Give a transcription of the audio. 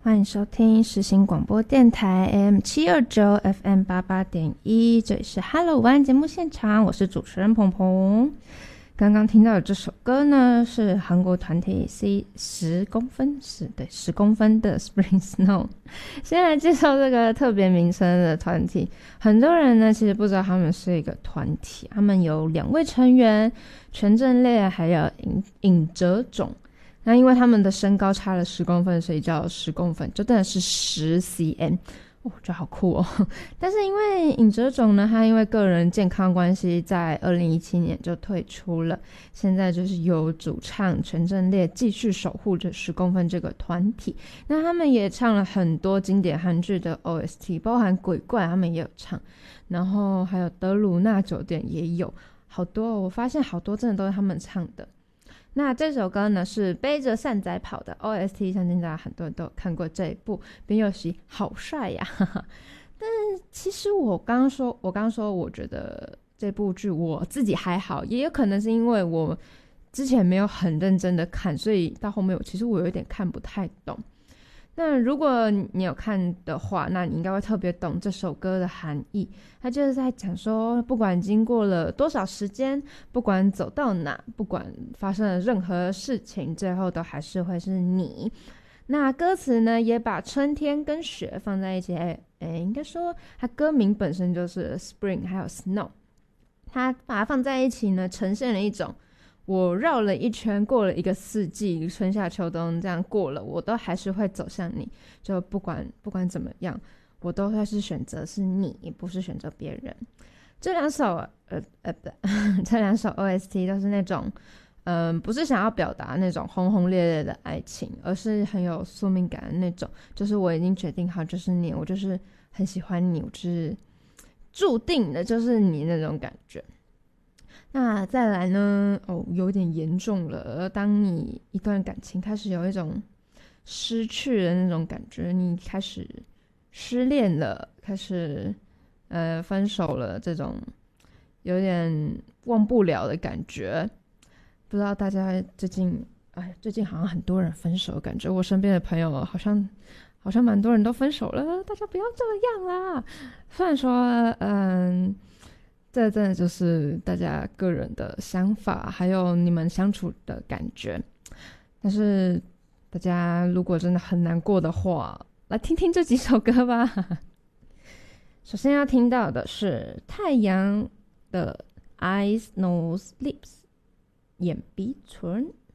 欢迎收听世新广播电台 AM729 FM88.1，这里是 Hello 晚安节目现场，我是主持人鹏鹏。刚刚听到的这首歌呢，是韩国团体 10公分的 Spring Snow。先来介绍这个特别名称的团体，很多人呢其实不知道他们是一个团体，他们有2位成员，全正烈还有尹哲种。那因为他们的身高差了10公分，所以叫10公分，就真的是10 cm。我觉得好酷哦。但是因为尹哲种呢，他因为个人健康关系，在2017年就退出了。现在就是由主唱全正烈继续守护着10公分这个团体。那他们也唱了很多经典韩剧的 OST， 包含鬼怪他们也有唱，然后还有德鲁纳酒店也有，好多我发现好多真的都是他们唱的。那这首歌呢是背着扇仔跑的 OST， 相信大家很多人都有看过这一部，边佑熙好帅呀！但其实我刚刚说我觉得这部剧我自己还好，也有可能是因为我之前没有很认真的看，所以到后面其实我有一点看不太懂。那如果你有看的话，那你应该会特别懂这首歌的含义。它就是在讲说，不管经过了多少时间，不管走到哪，不管发生了任何事情，最后都还是会是你。那歌词呢，也把春天跟雪放在一起。应该说它歌名本身就是 Spring 还有 Snow， 它把它放在一起呢，呈现了一种我绕了一圈，过了一个四季，春夏秋冬这样过了，我都还是会走向你。就不管怎么样，我都会是选择是你，不是选择别人。这两首这两首 OST 都是那种不是想要表达那种轰轰烈烈的爱情，而是很有宿命感的那种，就是我已经决定好就是你，我就是很喜欢你，我就是注定的就是你那种感觉。那再来呢，有点严重了，当你一段感情开始有一种失去的那种感觉，你开始失恋了，开始分手了，这种有点忘不了的感觉。不知道大家最近好像很多人分手，感觉我身边的朋友好像蛮多人都分手了，大家不要这样啦。虽然说这真的就是大家个人的想法，还有你们相处的感觉。但是大家如果真的很难过的话，来听听这几首歌吧。首先要听到的是太阳的 Eyes Nose Lips 眼鼻唇